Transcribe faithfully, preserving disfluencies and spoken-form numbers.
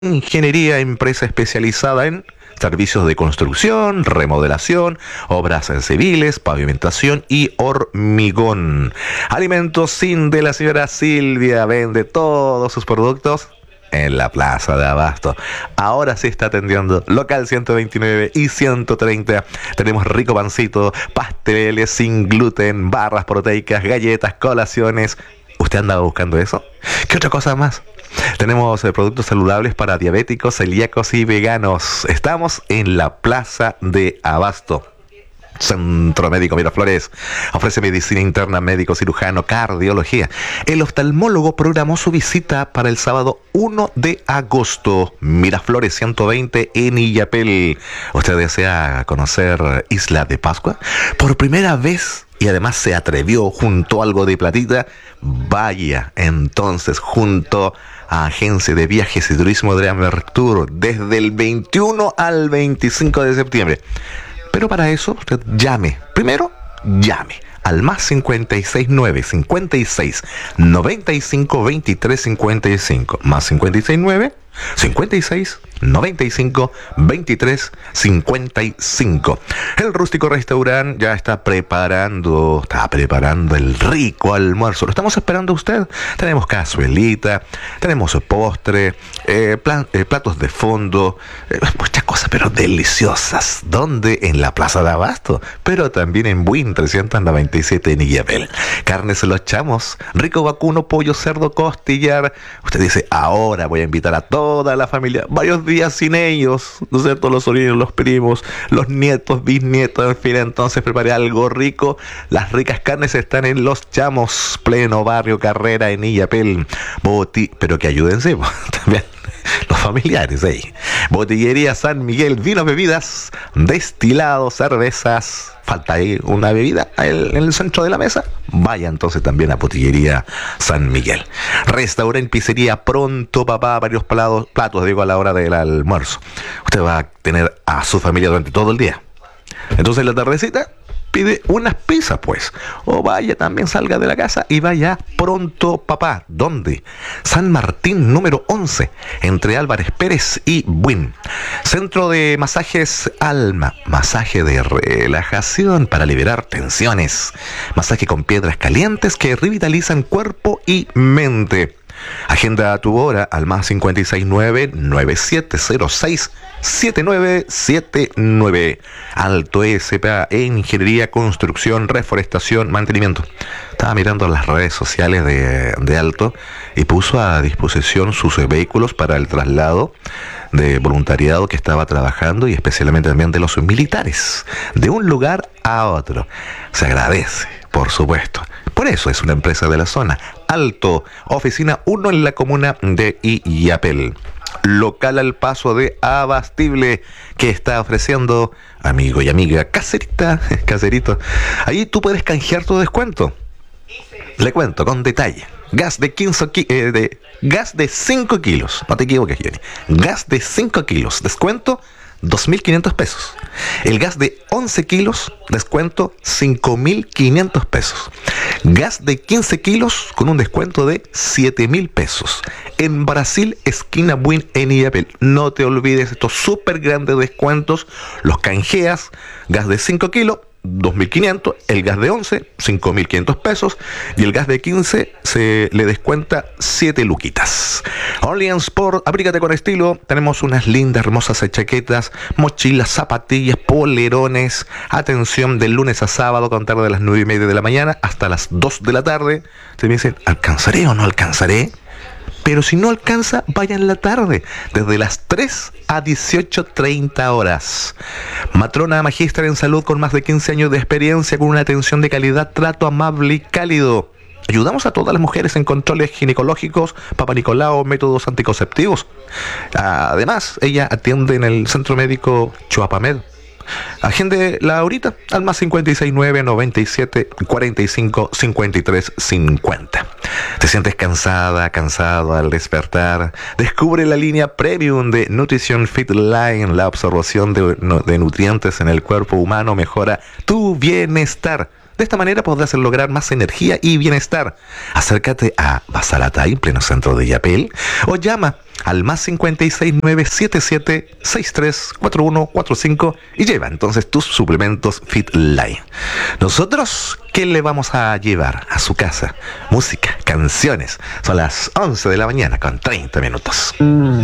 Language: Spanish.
Ingeniería, empresa especializada en servicios de construcción, remodelación, obras civiles, pavimentación y hormigón. Alimentos Sin de la señora Silvia vende todos sus productos en la Plaza de Abasto. Ahora sí está atendiendo local ciento veintinueve y ciento treinta. Tenemos rico pancito, pasteles sin gluten, barras proteicas, galletas, colaciones. ¿Usted andaba buscando eso? ¿Qué otra cosa más? Tenemos eh, productos saludables para diabéticos, celíacos y veganos. Estamos en la Plaza de Abasto. Centro Médico Miraflores ofrece medicina interna, médico cirujano, cardiología. El oftalmólogo programó su visita para el sábado uno de agosto. Miraflores ciento veinte en Illapel. ¿Usted desea conocer Isla de Pascua? Por primera vez, y además se atrevió, juntó algo de platita, vaya entonces junto a Agencia de Viajes y Turismo de Amertur desde el veintiuno al veinticinco de septiembre. Pero para eso usted llame, primero llame al más cincuenta y seis nueve cincuenta y seis noventa y cinco veintitrés cincuenta y cinco, más cincuenta y seis nueve cincuenta y seis noventa y cinco veintitrés cincuenta y cinco. El Rústico Restaurant ya está preparando, está preparando el rico almuerzo. Lo estamos esperando a usted. Tenemos cazuelita, tenemos postre, eh, plan, eh, platos de fondo, eh, muchas cosas, pero deliciosas. ¿Dónde? En la Plaza de Abasto, pero también en Buin trescientos noventa y siete en Illapel. Carnes Los Chamos, rico vacuno, pollo, cerdo, costillar. Usted dice, ahora voy a invitar a toda la familia, varios días sin ellos, ¿no es cierto? Los sobrinos, los primos, los nietos, bisnietos, en fin, entonces preparé algo rico. Las ricas carnes están en Los Chamos, pleno barrio Carrera en Illapel. Boti, pero que ayúdense también los familiares ahí. Botillería San Miguel, vinos, bebidas, destilados, cervezas. Falta ahí una bebida en el centro de la mesa. Vaya entonces también a Botillería San Miguel. Restaurante, pizzería Pronto Papá, varios platos, platos digo a la hora del almuerzo. Usted va a tener a su familia durante todo el día. Entonces en la tardecita pide unas pizzas, pues. O vaya, también salga de la casa y vaya Pronto Papá. ¿Dónde? San Martín número once, entre Álvarez Pérez y Buin. Centro de masajes Alma. Masaje de relajación para liberar tensiones. Masaje con piedras calientes que revitalizan cuerpo y mente. Agenda tu hora al más cincuenta y seis nueve nueve siete cero seis siete nueve siete nueve. Alto S P A en Ingeniería, Construcción, Reforestación, Mantenimiento. Estaba mirando las redes sociales de, de Alto y puso a disposición sus vehículos para el traslado de voluntariado que estaba trabajando y especialmente también de los militares, de un lugar a otro. Se agradece, por supuesto. Por eso es una empresa de la zona. Alto, oficina uno en la comuna de Illapel. Local al paso de Abastible, que está ofreciendo, amigo y amiga, caserita, caserito. Ahí tú puedes canjear tu descuento. Le cuento con detalle. Gas de quince ki- eh, de gas de cinco kilos. No te equivoques, Jenny. Gas de cinco kilos. Descuento dos mil quinientos pesos. El gas de once kilos, descuento cinco mil quinientos pesos. Gas de quince kilos con un descuento de siete mil pesos. En Brasil, esquina Buin en Illapel. No te olvides estos súper grandes descuentos. Los canjeas. Gas de cinco kilos, dos mil quinientos, el gas de once, cinco mil quinientos pesos, y el gas de quince se le descuenta siete luquitas. Orleans Sport, abrígate con estilo. Tenemos unas lindas, hermosas chaquetas, mochilas, zapatillas, polerones. Atención, del lunes a sábado, contar de las nueve y media de la mañana hasta las dos de la tarde. Te dicen, ¿alcanzaré o no alcanzaré? Pero si no alcanza, vaya en la tarde, desde las tres a dieciocho treinta horas. Matrona magíster en salud con más de quince años de experiencia, con una atención de calidad, trato amable y cálido. Ayudamos a todas las mujeres en controles ginecológicos, Papa Nicolau, métodos anticonceptivos. Además, ella atiende en el Centro Médico Chuapamed. Agende la ahorita al más cincuenta y seis nueve noventa y siete cuarenta y cinco cincuenta y tres cincuenta. ¿Te sientes cansada, cansado al despertar? Descubre la línea Premium de Nutrition Fit Line. La absorción de, de nutrientes en el cuerpo humano mejora tu bienestar. De esta manera podrás lograr más energía y bienestar. Acércate a Basalatay, en pleno centro de Yapel, o llama al más cincuenta y seis nueve siete siete seis tres cuatro uno cuatro cinco y lleva entonces tus suplementos FitLine. Nosotros, ¿qué le vamos a llevar a su casa? Música, canciones. Son las once de la mañana con treinta minutos.